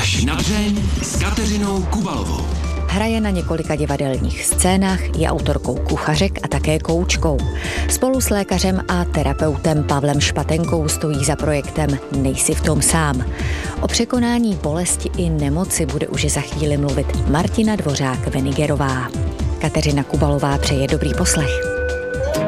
Až na dřeň s Kateřinou Kubalovou. Hraje na několika divadelních scénách, je autorkou kuchařek a také koučkou. Spolu s lékařem a terapeutem Pavlem Špatenkou stojí za projektem Nejsi v tom sám. O překonání bolesti i nemoci bude už za chvíli mluvit Martina Dvořák-Venigerová. Kateřina Kubalová přeje dobrý poslech.